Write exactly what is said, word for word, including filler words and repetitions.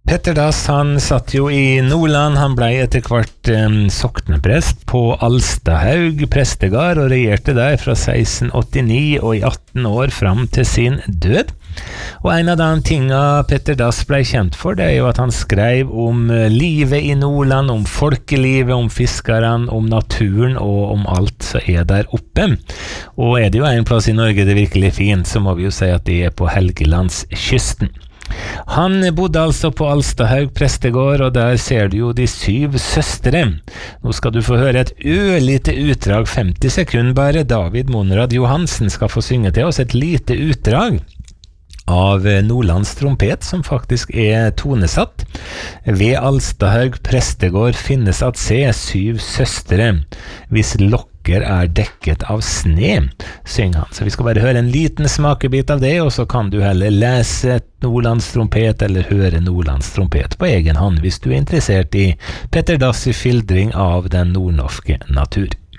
Petter Dass, han satt jo i Nordland, han ble etter hvert um, sokneprest på Alstahaug prestegard og regjerte der fra seksten åttini og i atten år fram til sin død. Og en av de tingene Petter Dass ble kjent for, det er jo at han skrev om livet i Nordland, om folkelivet, om fiskerne, om naturen og om alt som er der oppe. Og er det jo en plass i Norge det er virkelig fint, så må vi jo si at det er på Helgelandskysten. Han bodde altså på Alstahaug prestegård, og der ser du jo de syv søstre. Nå skal du få høre et ørlite utdrag, femti sekunder bare. David Monrad Johansen skal få synge til oss et lite utdrag av Nordlands trompet, som faktisk er tonesatt. Ved Alstahaug prestegård finnes at se syv søstre, hvis lokker er dekket av sne, synger han. Så vi skal bare høre en liten smakebit av det, og så kan du heller lese Nordlands trompet eller høre Nordlands trompet på egen hånd, hvis du er interessert i Petter Dass' skildring av den nordnorske natur.